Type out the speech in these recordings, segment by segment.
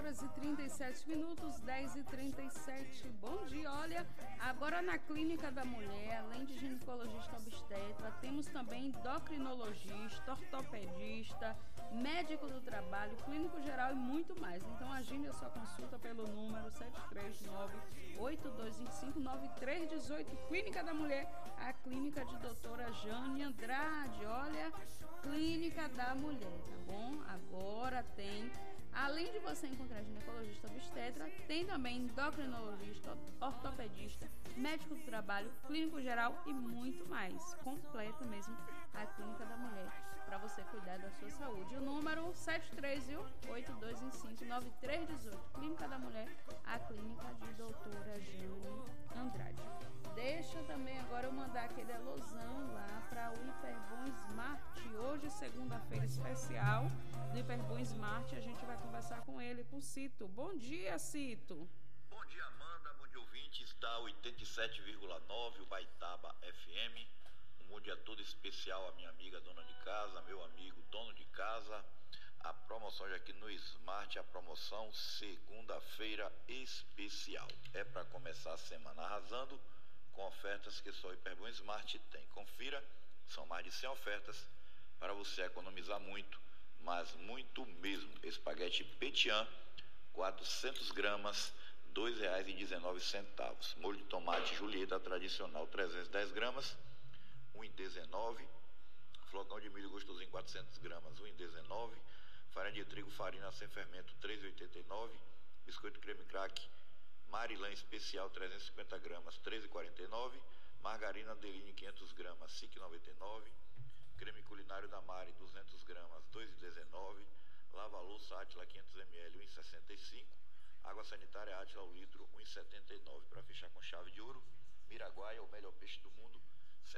horas e 37 minutos, 10h37. Bom dia, olha, agora na Clínica da Mulher, além de ginecologista obstetra, temos também endocrinologista, ortopedista, médico do trabalho, clínico geral e muito mais. Então agende a sua consulta pelo número 739-8225-9318. Clínica da Mulher, a clínica de doutora Jane Andrade. Olha, Clínica da Mulher, tá bom? Agora tem, além de você encontrar ginecologista obstetra, tem também endocrinologista, ortopedista, médico do trabalho, clínico geral e muito mais. Completo mesmo a Clínica da Mulher, para você cuidar da sua saúde. O número 731-8225-9318. Clínica da Mulher, a clínica de doutora Jane Andrade. Deixa também agora eu mandar aquele alusão lá para o Hiperbom Smart. Hoje, segunda-feira especial do Hiperbom Smart, a gente vai conversar com ele, com o Cito. Bom dia, Cito. Bom dia, Amanda. Bom dia, ouvintes da 87,9, o Baitaba FM. Um bom dia todo especial à minha amiga dona de casa, meu amigo dono de casa. A promoção já aqui no Smart, a promoção segunda-feira especial. É para começar a semana arrasando, com ofertas que só o Hiperbom Smart tem. Confira, são mais de 100 ofertas para você economizar muito, mas muito mesmo. Espaguete Petian, 400 gramas, R$ 2,19. Molho de tomate Julieta tradicional, 310 gramas, R$ 1,19. Flocão de milho gostosinho, 400 gramas, R$ 1,19. Farinha de trigo, farina sem fermento, R$ 3,89. Biscoito creme crack Marilã especial, 350 gramas, R$ 13,49. Margarina Deline, 500 gramas, R$ 5,99. Creme culinário da Mari, 200 gramas, R$ 2,19. Lava-louça Átila, 500 ml, R$ 1,65. Água sanitária Átila, ao litro, R$ 1,79. Para fechar com chave de ouro, Miraguaia, o melhor peixe do mundo, R$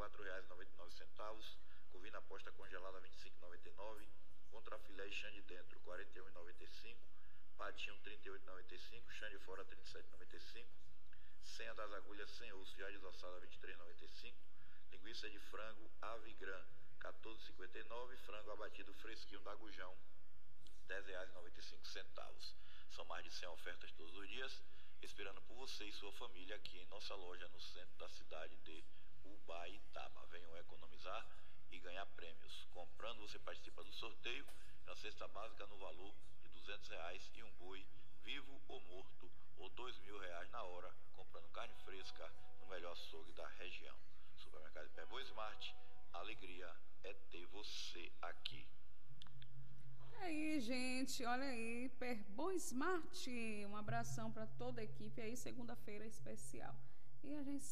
74,99. Covina posta congelada, R$ 25,99. Contrafilé e chã de dentro, R$ 41,95. Patinho, R$ 38,95. Chã de fora, R$ 37,95. Senha das agulhas sem osso, já desossada, R$ 23,95. Linguiça de frango Avigran, R$ 14,59. Frango abatido fresquinho da Gujão, R$ 10,95. São mais de 100 ofertas todos os dias, esperando por você e sua família aqui em nossa loja no centro da cidade de Ubaitaba. Venham economizar e ganhar prêmios. Comprando, você participa do sorteio da cesta básica no valor de R$ 200 e um boi, vivo ou morto, ou R$ 2.000 na hora, comprando carne fresca no melhor açougue da região. Supermercado Hiperbom Smart, a alegria é ter você aqui. Aí, gente, olha aí, Hiperbom Smart. Um abração para toda a equipe aí, segunda-feira especial. E a gente